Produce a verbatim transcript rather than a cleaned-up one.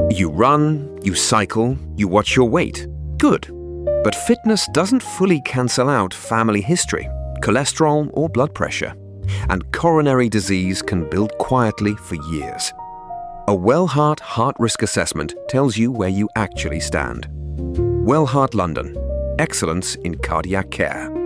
You run, you cycle, you watch your weight. Good. But fitness doesn't fully cancel out family history, cholesterol or blood pressure. And coronary disease can build quietly for years. A Wellheart Heart Risk Assessment tells you where you actually stand. Wellheart London. Excellence in cardiac care.